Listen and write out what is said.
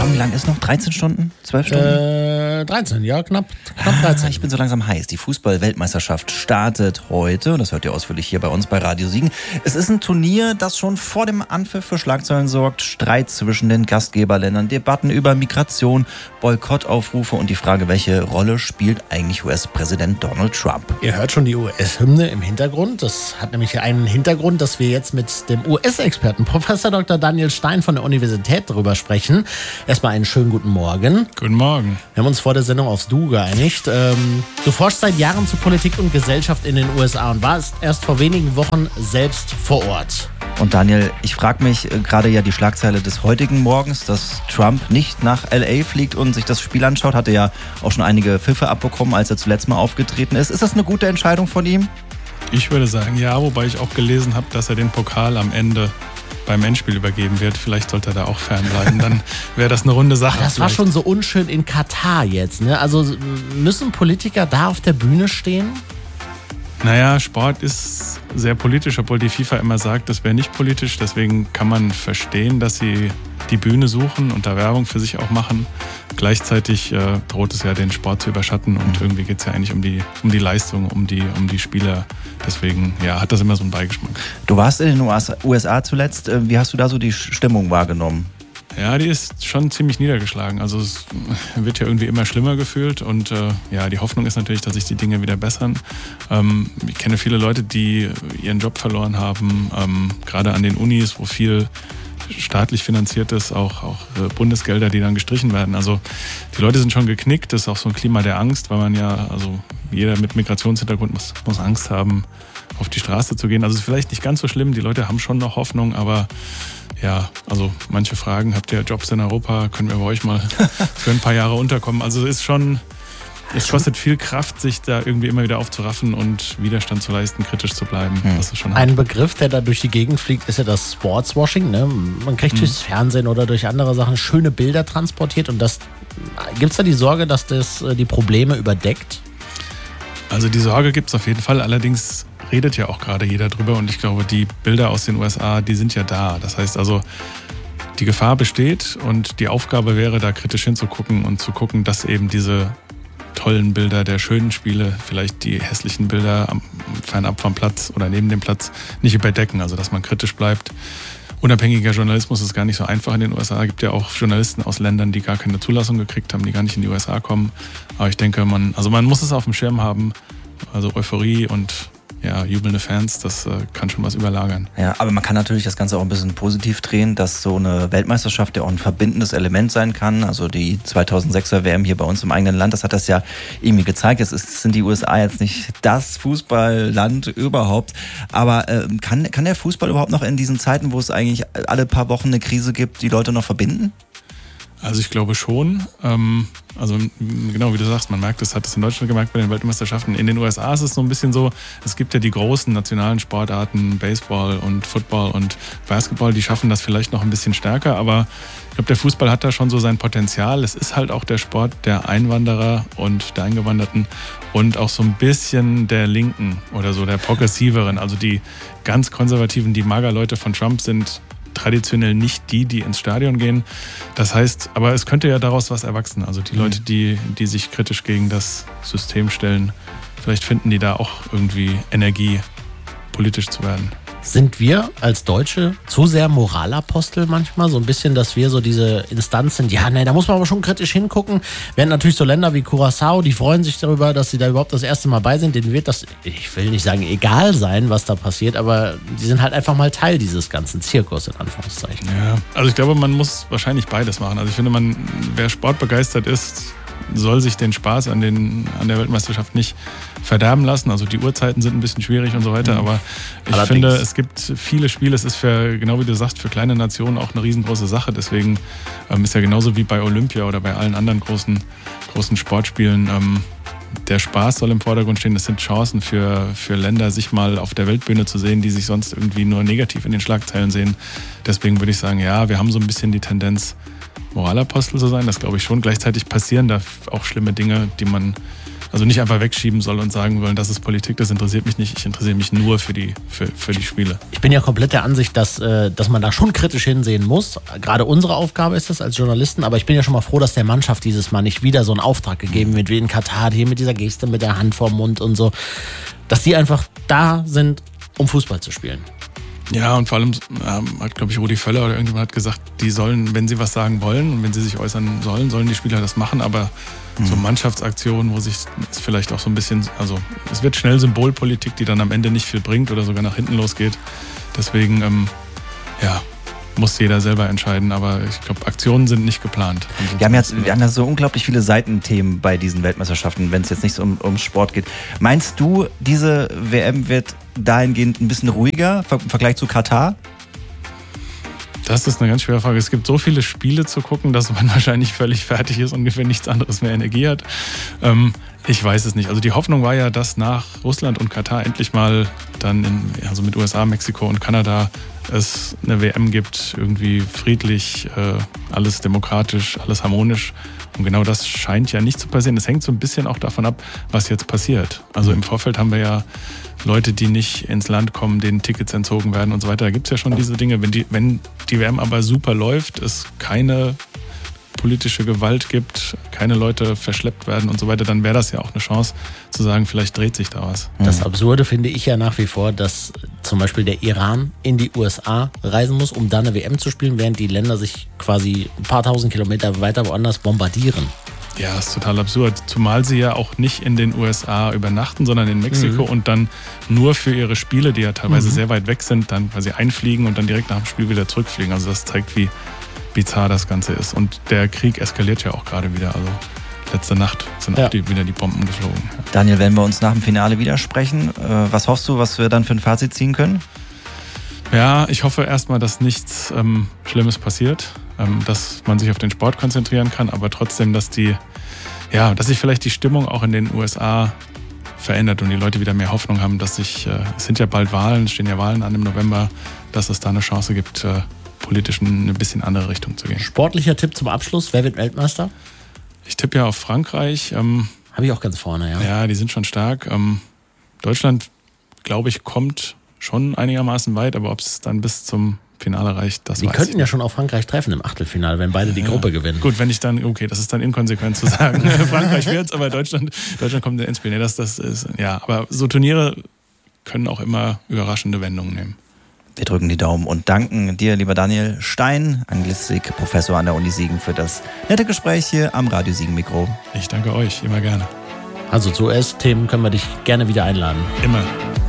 Tom, wie lang ist noch? 13 Stunden? 12 Stunden? 13, ja, knapp 13. Ich bin so langsam heiß. Die Fußball-Weltmeisterschaft startet heute. Das hört ihr ausführlich hier bei uns bei Radio Siegen. Es ist ein Turnier, das schon vor dem Anpfiff für Schlagzeilen sorgt. Streit zwischen den Gastgeberländern, Debatten über Migration, Boykottaufrufe und die Frage, welche Rolle spielt eigentlich US-Präsident Donald Trump? Ihr hört schon die US-Hymne im Hintergrund. Das hat nämlich einen Hintergrund, dass wir jetzt mit dem US-Experten Professor Dr. Daniel Stein von der Universität darüber sprechen. Erstmal einen schönen guten Morgen. Guten Morgen. Wir haben uns vor der Sendung aufs Du geeinigt. Du forschst seit Jahren zu Politik und Gesellschaft in den USA und warst erst vor wenigen Wochen selbst vor Ort. Und Daniel, ich frage mich gerade ja die Schlagzeile des heutigen Morgens, dass Trump nicht nach L.A. fliegt und sich das Spiel anschaut. Hatte ja auch schon einige Pfiffe abbekommen, als er zuletzt mal aufgetreten ist. Ist das eine gute Entscheidung von ihm? Ich würde sagen, ja, wobei ich auch gelesen habe, dass er den Pokal am Ende beim Endspiel übergeben wird. Vielleicht sollte er da auch fernbleiben, dann wäre das eine runde Sache. Das war schon so unschön in Katar jetzt, ne? Also müssen Politiker da auf der Bühne stehen? Naja, Sport ist sehr politisch, obwohl die FIFA immer sagt, das wäre nicht politisch. Deswegen kann man verstehen, dass sie die Bühne suchen und da Werbung für sich auch machen. Gleichzeitig droht es ja, den Sport zu überschatten und irgendwie geht es ja eigentlich um die Leistung, um die Spieler. Deswegen ja, hat das immer so einen Beigeschmack. Du warst in den USA zuletzt. Wie hast du da so die Stimmung wahrgenommen? Ja, die ist schon ziemlich niedergeschlagen. Also es wird ja irgendwie immer schlimmer gefühlt und ja, die Hoffnung ist natürlich, dass sich die Dinge wieder bessern. Ich kenne viele Leute, die ihren Job verloren haben, gerade an den Unis, wo viel staatlich finanziert ist, auch Bundesgelder, die dann gestrichen werden. Also die Leute sind schon geknickt, das ist auch so ein Klima der Angst, weil man ja, also jeder mit Migrationshintergrund muss Angst haben, auf die Straße zu gehen. Also es ist vielleicht nicht ganz so schlimm, die Leute haben schon noch Hoffnung, aber ja, also manche fragen, habt ihr Jobs in Europa, können wir bei euch mal für ein paar Jahre unterkommen? Also es kostet viel Kraft, sich da irgendwie immer wieder aufzuraffen und Widerstand zu leisten, kritisch zu bleiben. Das ist schon ein Begriff, der da durch die Gegend fliegt, ist ja das Sportswashing. Ne? Man kriegt durchs Fernsehen oder durch andere Sachen schöne Bilder transportiert und gibt es da die Sorge, dass das die Probleme überdeckt? Also die Sorge gibt es auf jeden Fall, allerdings redet ja auch gerade jeder drüber und ich glaube, die Bilder aus den USA, die sind ja da. Das heißt also, die Gefahr besteht und die Aufgabe wäre, da kritisch hinzugucken und zu gucken, dass eben diese tollen Bilder der schönen Spiele, vielleicht die hässlichen Bilder fernab vom Platz oder neben dem Platz nicht überdecken, also dass man kritisch bleibt. Unabhängiger Journalismus ist gar nicht so einfach in den USA. Es gibt ja auch Journalisten aus Ländern, die gar keine Zulassung gekriegt haben, die gar nicht in die USA kommen. Aber ich denke, man muss es auf dem Schirm haben, also Euphorie und ja, jubelnde Fans, das kann schon was überlagern. Ja, aber man kann natürlich das Ganze auch ein bisschen positiv drehen, dass so eine Weltmeisterschaft ja auch ein verbindendes Element sein kann. Also die 2006er WM hier bei uns im eigenen Land, das hat das ja irgendwie gezeigt. Sind die USA jetzt nicht das Fußballland überhaupt. Aber kann der Fußball überhaupt noch in diesen Zeiten, wo es eigentlich alle paar Wochen eine Krise gibt, die Leute noch verbinden? Also ich glaube schon. Also genau wie du sagst, man merkt, das hat es in Deutschland gemerkt bei den Weltmeisterschaften. In den USA ist es so ein bisschen so, es gibt ja die großen nationalen Sportarten, Baseball und Football und Basketball, die schaffen das vielleicht noch ein bisschen stärker, aber ich glaube, der Fußball hat da schon so sein Potenzial. Es ist halt auch der Sport der Einwanderer und der Eingewanderten und auch so ein bisschen der Linken oder so der Progressiveren. Also die ganz konservativen, die Magerleute von Trump sind traditionell nicht die ins Stadion gehen. Das heißt, aber es könnte ja daraus was erwachsen. Also die Leute, die sich kritisch gegen das System stellen, vielleicht finden die da auch irgendwie Energie, politisch zu werden. Sind wir als Deutsche zu sehr Moralapostel manchmal? So ein bisschen, dass wir so diese Instanz sind, ja, nee, da muss man aber schon kritisch hingucken. Während natürlich so Länder wie Curaçao, die freuen sich darüber, dass sie da überhaupt das erste Mal bei sind. Denen wird das, ich will nicht sagen egal sein, was da passiert, aber die sind halt einfach mal Teil dieses ganzen Zirkus, in Anführungszeichen. Ja, also ich glaube, man muss wahrscheinlich beides machen. Also ich finde, wer sportbegeistert ist, soll sich den Spaß an der Weltmeisterschaft nicht verderben lassen. Also die Uhrzeiten sind ein bisschen schwierig und so weiter, aber ich finde, es gibt viele Spiele, es ist genau wie du sagst, für kleine Nationen auch eine riesengroße Sache. Deswegen ist ja genauso wie bei Olympia oder bei allen anderen großen Sportspielen, der Spaß soll im Vordergrund stehen. Das sind Chancen für Länder, sich mal auf der Weltbühne zu sehen, die sich sonst irgendwie nur negativ in den Schlagzeilen sehen. Deswegen würde ich sagen, ja, wir haben so ein bisschen die Tendenz, Moralapostel zu sein, das glaube ich schon. Gleichzeitig passieren da auch schlimme Dinge, die man also nicht einfach wegschieben soll und sagen wollen, das ist Politik, das interessiert mich nicht, ich interessiere mich nur für die Spiele. Ich bin ja komplett der Ansicht, dass man da schon kritisch hinsehen muss. Gerade unsere Aufgabe ist es als Journalisten, aber ich bin ja schon mal froh, dass der Mannschaft dieses Mal nicht wieder so einen Auftrag gegeben wird, wie in Katar, hier mit dieser Geste, mit der Hand vorm Mund und so, dass die einfach da sind, um Fußball zu spielen. Ja, und vor allem hat, glaube ich, Rudi Völler oder irgendjemand hat gesagt, die sollen, wenn sie was sagen wollen und wenn sie sich äußern sollen die Spieler das machen, aber so Mannschaftsaktionen, wo sich ist vielleicht auch so ein bisschen, also es wird schnell Symbolpolitik, die dann am Ende nicht viel bringt oder sogar nach hinten losgeht. Deswegen, muss jeder selber entscheiden, aber ich glaube, Aktionen sind nicht geplant. Wir haben ja so unglaublich viele Seitenthemen bei diesen Weltmeisterschaften, wenn es jetzt nicht so um Sport geht. Meinst du, diese WM wird dahingehend ein bisschen ruhiger im Vergleich zu Katar? Das ist eine ganz schwere Frage. Es gibt so viele Spiele zu gucken, dass man wahrscheinlich völlig fertig ist und ungefähr nichts anderes mehr Energie hat. Ich weiß es nicht. Also die Hoffnung war ja, dass nach Russland und Katar endlich mal dann also mit USA, Mexiko und Kanada es eine WM gibt, irgendwie friedlich, alles demokratisch, alles harmonisch. Und genau das scheint ja nicht zu passieren. Das hängt so ein bisschen auch davon ab, was jetzt passiert. Also im Vorfeld haben wir ja Leute, die nicht ins Land kommen, denen Tickets entzogen werden und so weiter. Da gibt es ja schon diese Dinge. Wenn die WM aber super läuft, es keine politische Gewalt gibt, keine Leute verschleppt werden und so weiter, dann wäre das ja auch eine Chance zu sagen, vielleicht dreht sich da was. Das Absurde finde ich ja nach wie vor, dass zum Beispiel der Iran in die USA reisen muss, um da eine WM zu spielen, während die Länder sich quasi ein paar tausend Kilometer weiter woanders bombardieren. Ja, ist total absurd. Zumal sie ja auch nicht in den USA übernachten, sondern in Mexiko und dann nur für ihre Spiele, die ja teilweise sehr weit weg sind, dann quasi einfliegen und dann direkt nach dem Spiel wieder zurückfliegen. Also das zeigt, wie bizarr das Ganze ist. Und der Krieg eskaliert ja auch gerade wieder. Also letzte Nacht sind auch wieder die Bomben geflogen. Daniel, wenn wir uns nach dem Finale wieder sprechen, was hoffst du, was wir dann für ein Fazit ziehen können? Ja, ich hoffe erstmal, dass nichts Schlimmes passiert, dass man sich auf den Sport konzentrieren kann, aber trotzdem, dass sich vielleicht die Stimmung auch in den USA verändert und die Leute wieder mehr Hoffnung haben, dass es sind ja bald Wahlen, es stehen ja Wahlen an im November, dass es da eine Chance gibt, politisch in eine bisschen andere Richtung zu gehen. Sportlicher Tipp zum Abschluss, wer wird Weltmeister? Ich tippe ja auf Frankreich. Habe ich auch ganz vorne, ja. Ja, die sind schon stark. Deutschland, glaube ich, kommt schon einigermaßen weit, aber ob es dann bis zum Finale reicht, das weiß ich nicht. Die könnten ja schon auf Frankreich treffen im Achtelfinale, wenn beide die Gruppe gewinnen. Gut, wenn ich dann, das ist dann inkonsequent zu sagen, Frankreich wird's, aber Deutschland kommt ins Spiel. Nee, das ist, aber so Turniere können auch immer überraschende Wendungen nehmen. Wir drücken die Daumen und danken dir, lieber Daniel Stein, Anglistik-Professor an der Uni Siegen, für das nette Gespräch hier am Radio Siegen-Mikro. Ich danke euch, immer gerne. Also zu US-Themen können wir dich gerne wieder einladen. Immer.